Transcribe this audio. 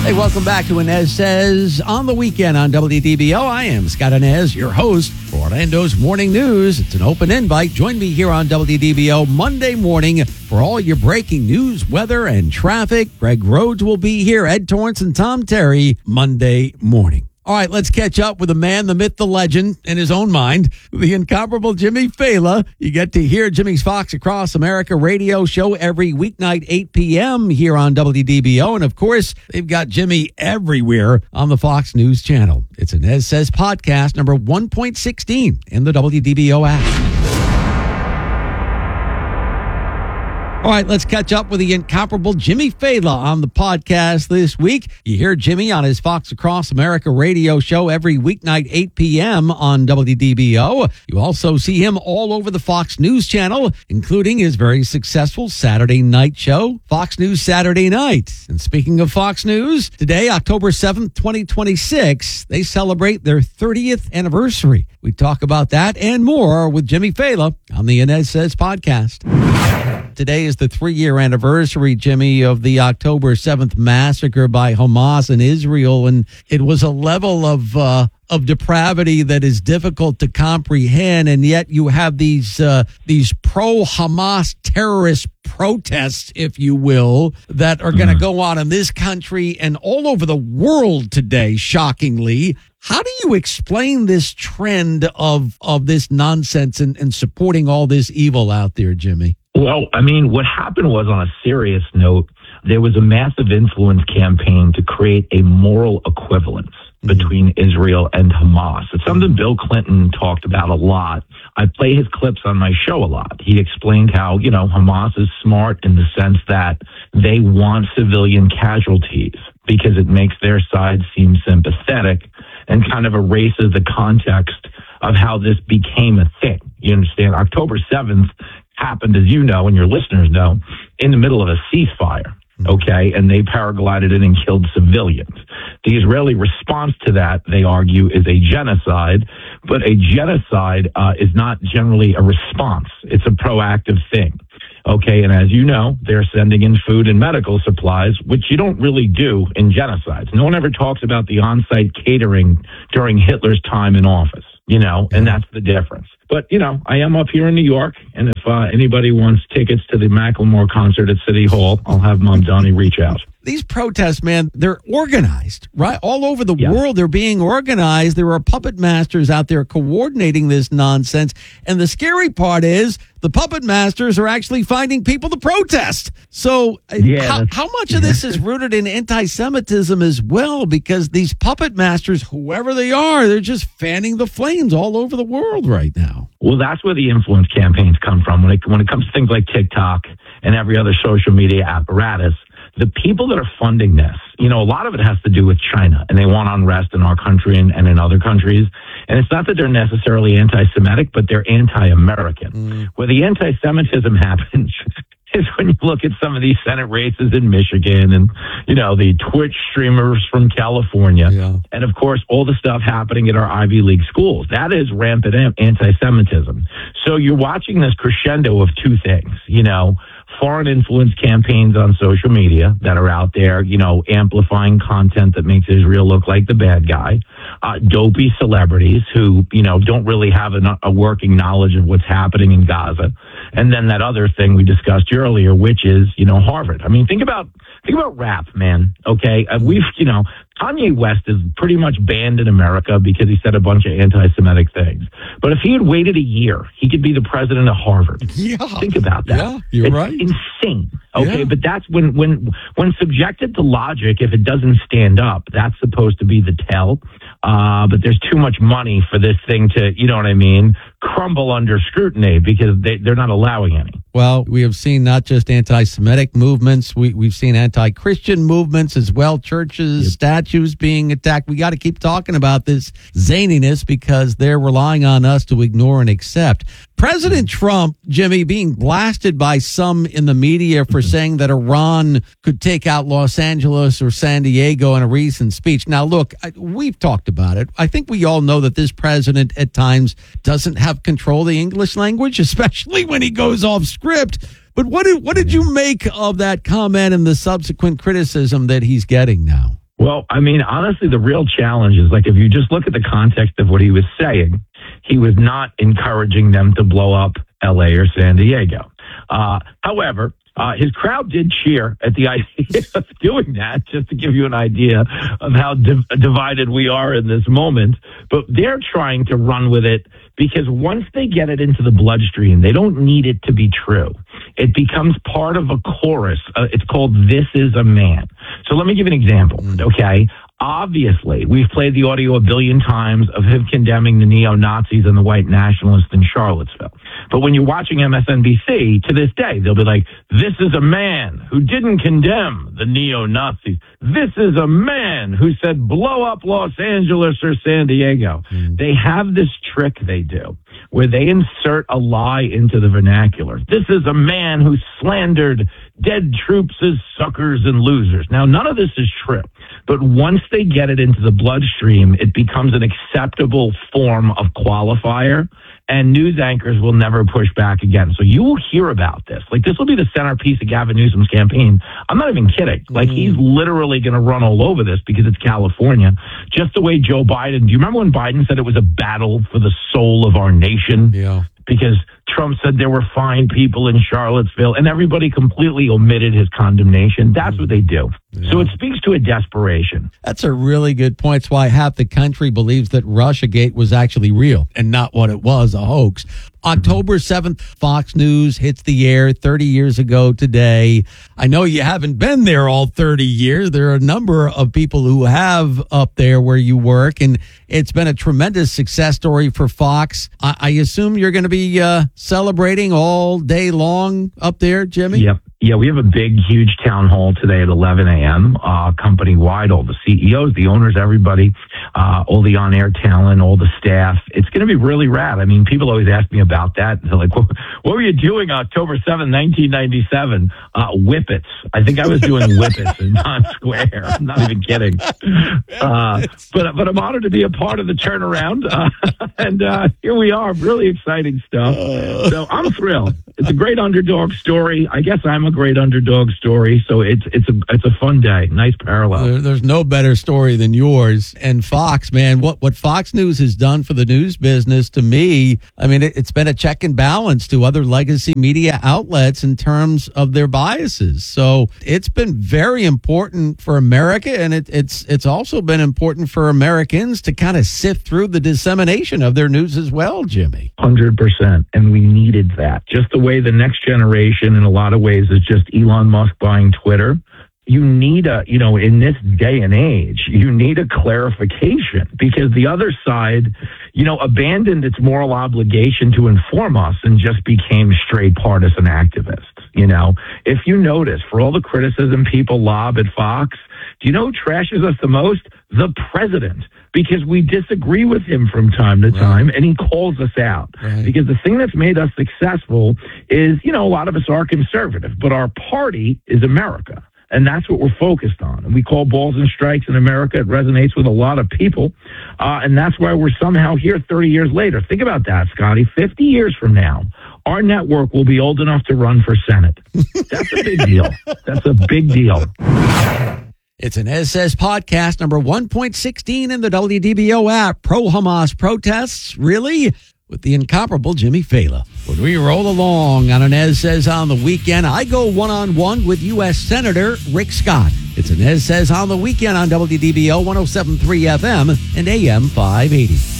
Hey, welcome back to Inez Says on the Weekend on WDBO. I am Scott Inez, your host for Orlando's Morning News. It's an open invite. Join me here on WDBO Monday morning for all your breaking news, weather, and traffic. Greg Rhodes will be here, Ed Torrance and Tom Terry, Monday morning. All right, let's catch up with the man, the myth, the legend, in his own mind, the incomparable Jimmy Failla. You get to hear Jimmy's Fox Across America radio show every weeknight, 8 p.m. here on WDBO. And, of course, they've got Jimmy everywhere on the Fox News Channel. It's Inez Says podcast number 1.16 in the WDBO app. All right, let's catch up with the incomparable Jimmy Failla on the podcast this week. You hear Jimmy on his Fox Across America radio show every weeknight, 8 p.m. on WDBO. You also see him all over the Fox News Channel, including his very successful Saturday night show, Fox News Saturday Night. And speaking of Fox News, today, October 7th, 2026, they celebrate their 30th anniversary. We talk about that and more with Jimmy Failla on the Inez Says podcast. Today is the 3-year anniversary, Jimmy, of the October 7th massacre by Hamas in Israel. And it was a level of depravity that is difficult to comprehend. And yet you have these pro-Hamas terrorist protests, if you will, that are going to go on in this country and all over the world today, shockingly. How do you explain this trend of this nonsense and supporting all this evil out there, Jimmy? Well, I mean, what happened was, on a serious note, there was a massive influence campaign to create a moral equivalence between Israel and Hamas. It's something Bill Clinton talked about a lot. I play his clips on my show a lot. He explained how, Hamas is smart in the sense that they want civilian casualties because it makes their side seem sympathetic and kind of erases the context of how this became a thing. You understand? October 7th happened, as you know, and your listeners know, in the middle of a ceasefire, okay? And they paraglided in and killed civilians. The Israeli response to that, they argue, is a genocide, but a genocide is not generally a response. It's a proactive thing, okay? And as you know, they're sending in food and medical supplies, which you don't really do in genocides. No one ever talks about the on-site catering during Hitler's time in office, and that's the difference. But, I am up here in New York, and if anybody wants tickets to the Macklemore concert at City Hall, I'll have Mom Donnie reach out. These protests, man, they're organized, right? All over the world, they're being organized. There are puppet masters out there coordinating this nonsense. And the scary part is the puppet masters are actually finding people to protest. So how much of this is rooted in anti-Semitism as well? Because these puppet masters, whoever they are, they're just fanning the flames all over the world right now. Well, that's where the influence campaigns come from. When it comes to things like TikTok and every other social media apparatus, the people that are funding this, a lot of it has to do with China, and they want unrest in our country and in other countries. And it's not that they're necessarily anti-Semitic, but they're anti-American. Where the anti-Semitism happens is when you look at some of these Senate races in Michigan and, the Twitch streamers from California. Yeah. And, of course, all the stuff happening at our Ivy League schools. That is rampant anti-Semitism. So you're watching this crescendo of two things, foreign influence campaigns on social media that are out there, amplifying content that makes Israel look like the bad guy, dopey celebrities who, don't really have a working knowledge of what's happening in Gaza. And then that other thing we discussed earlier, which is, Harvard. I mean, think about rap, man. Okay. Kanye West is pretty much banned in America because he said a bunch of anti-Semitic things. But if he had waited a year, he could be the president of Harvard. Yeah. Think about that. Yeah, you're right. Insane. Okay. Yeah. But that's when subjected to logic, if it doesn't stand up, that's supposed to be the tell. But there's too much money for this thing to, crumble under scrutiny because they're not allowing any. Well, we have seen not just anti-Semitic movements, we've seen anti-Christian movements as well, churches, statues being attacked. We got to keep talking about this zaniness because they're relying on us to ignore and accept. President Trump, Jimmy, being blasted by some in the media for saying that Iran could take out Los Angeles or San Diego in a recent speech. Now, look, we've talked about it. I think we all know that this president at times doesn't have control of the English language, especially when he goes off script. But what did you make of that comment and the subsequent criticism that he's getting now? Well, I mean, honestly, the real challenge is like if you just look at the context of what he was saying, he was not encouraging them to blow up L.A. or San Diego. However, his crowd did cheer at the idea of doing that, just to give you an idea of how divided we are in this moment. But they're trying to run with it because once they get it into the bloodstream, they don't need it to be true. It becomes part of a chorus. It's called This Is a Man. So let me give you an example, okay? Obviously, we've played the audio a billion times of him condemning the neo-Nazis and the white nationalists in Charlottesville. But when you're watching MSNBC, to this day, they'll be like, this is a man who didn't condemn the neo-Nazis. This is a man who said blow up Los Angeles or San Diego. They have this trick they do where they insert a lie into the vernacular. This is a man who slandered dead troops as suckers and losers. Now, none of this is true. But once they get it into the bloodstream, it becomes an acceptable form of qualifier, and news anchors will never push back again. So you will hear about this. Like, this will be the centerpiece of Gavin Newsom's campaign. I'm not even kidding. Like, he's literally going to run all over this because it's California. Just the way Joe Biden, do you remember when Biden said it was a battle for the soul of our nation? Yeah. Because Trump said there were fine people in Charlottesville, and everybody completely omitted his condemnation. That's what they do. Yeah. So it speaks to a desperation. That's a really good point. It's why half the country believes that Russiagate was actually real and not what it was, a hoax. October 7th, Fox News hits the air 30 years ago today. I know you haven't been there all 30 years. There are a number of people who have up there where you work, and it's been a tremendous success story for Fox. I assume you're going to be celebrating all day long up there, Jimmy? Yep. Yeah, we have a big, huge town hall today at 11 a.m., company-wide, all the CEOs, the owners, everybody, all the on-air talent, all the staff. It's going to be really rad. I mean, people always ask me about that. They're like, what were you doing October 7th, 1997? Whippets. I think I was doing whippets in Times Square. I'm not even kidding. But I'm honored to be a part of the turnaround. And here we are. Really exciting stuff. So I'm thrilled. It's a great underdog story. I guess I'm a great underdog story. So it's a fun day. Nice parallel. There's no better story than yours. And Fox, man, what Fox News has done for the news business, to me, I mean, it's been a check and balance to other legacy media outlets in terms of their biases. So it's been very important for America, and it's also been important for Americans to kind of sift through the dissemination of their news as well, Jimmy. 100%. And we needed that. Just the way the next generation in a lot of ways is just Elon Musk buying Twitter. You need in this day and age, you need a clarification because the other side, abandoned its moral obligation to inform us and just became straight partisan activists. If you notice, for all the criticism people lob at Fox, do you know who trashes us the most? The president, because we disagree with him from time to time, and he calls us out. Right. Because the thing that's made us successful is, a lot of us are conservative, but our party is America. And that's what we're focused on. And we call balls and strikes in America. It resonates with a lot of people. And that's why we're somehow here 30 years later. Think about that, Scotty. 50 years from now, our network will be old enough to run for Senate. That's a big deal. That's a big deal. It's an SS podcast number 1.16 in the WDBO app. Pro-Hamas protests, really? With the incomparable Jimmy Failla. When we roll along on an Ez Says on the Weekend, I go one-on-one with U.S. Senator Rick Scott. It's an Ez Says on the Weekend on WDBO 107.3 FM and AM 580.